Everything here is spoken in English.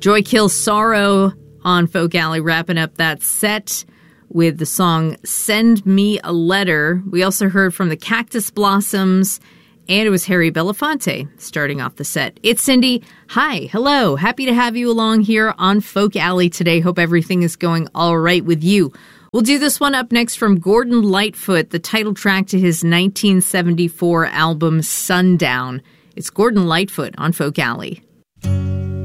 Joy Kills Sorrow on Folk Alley, wrapping up that set with the song Send Me a Letter. We also heard from the Cactus Blossoms, and it was Harry Belafonte starting off the set. It's Cindy. Hi. Hello. Happy to have you along here on Folk Alley today. Hope everything is going all right with you. We'll do this one up next from Gordon Lightfoot, the title track to his 1974 album Sundown. It's Gordon Lightfoot on Folk Alley.